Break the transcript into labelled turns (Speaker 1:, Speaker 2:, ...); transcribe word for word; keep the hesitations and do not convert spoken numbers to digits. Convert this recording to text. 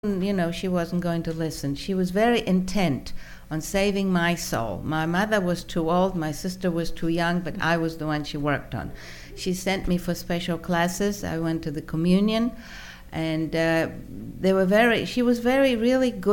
Speaker 1: you know, she wasn't going to listen. She was very intent on saving my soul. My mother was too old, my sister was too young, but I was the one she worked on. She sent me for special classes. I went to the communion, and uh, they were very, she was very, really good